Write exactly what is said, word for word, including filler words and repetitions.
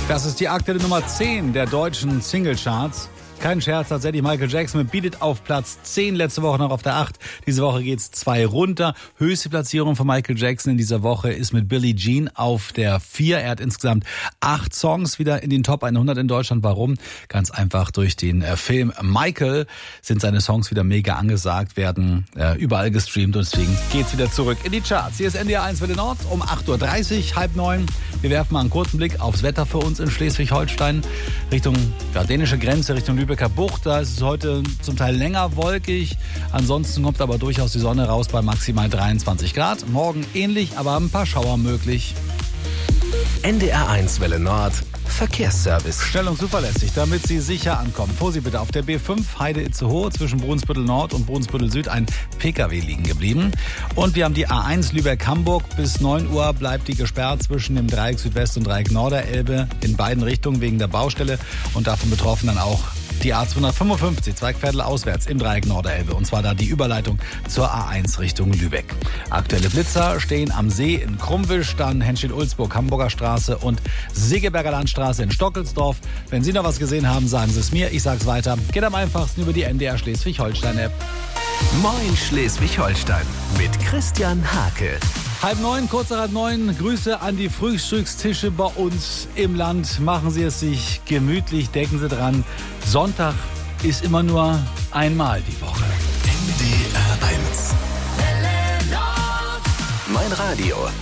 Das ist die aktuelle Nummer zehn der deutschen Singlecharts. Kein Scherz, tatsächlich Michael Jackson mit Beat It auf Platz zehn, letzte Woche noch auf der acht. Diese Woche geht's zwei runter. Höchste Platzierung von Michael Jackson in dieser Woche ist mit Billie Jean auf der vier. Er hat insgesamt acht Songs wieder in den Top hundert in Deutschland. Warum? Ganz einfach durch den äh, Film Michael sind seine Songs wieder mega angesagt, werden äh, überall gestreamt und deswegen geht's wieder zurück in die Charts. Hier ist N D R eins Welle Nord um acht Uhr dreißig, halb neun. Wir werfen mal einen kurzen Blick aufs Wetter für uns in Schleswig-Holstein. Richtung ja, dänische Grenze, Richtung Lübecker Bucht. Da ist es heute zum Teil länger wolkig. Ansonsten kommt aber durchaus die Sonne raus bei maximal dreiundzwanzig Grad. Morgen ähnlich, aber ein paar Schauer möglich. N D R eins Welle Nord Verkehrsservice. Schnell und zuverlässig, damit Sie sicher ankommen. Vorsicht bitte, auf der B fünf Heide-Itzehoe zwischen Brunsbüttel Nord und Brunsbüttel Süd ein Pkw liegen geblieben. Und wir haben die A eins Lübeck-Hamburg. Bis neun Uhr bleibt die gesperrt zwischen dem Dreieck Südwest und Dreieck Norderelbe in beiden Richtungen wegen der Baustelle. Und davon betroffen dann auch die A zweihundertfünfundfünfzig, Zweigviertel auswärts im Dreieck Norderelbe. Und zwar da die Überleitung zur A eins Richtung Lübeck. Aktuelle Blitzer stehen am See in Krumwisch, dann Henschel-Ulzburg, Hamburger Straße und Segeberger Landstraße in Stockelsdorf. Wenn Sie noch was gesehen haben, sagen Sie es mir. Ich sag's weiter. Geht am einfachsten über die N D R Schleswig-Holstein-App. Moin Schleswig-Holstein mit Christian Hake. Halb neun, kurz nach halb neun. Grüße an die Frühstückstische bei uns im Land. Machen Sie es sich gemütlich, denken Sie dran. Sonntag ist immer nur einmal die Woche. N D R eins. Mein Radio.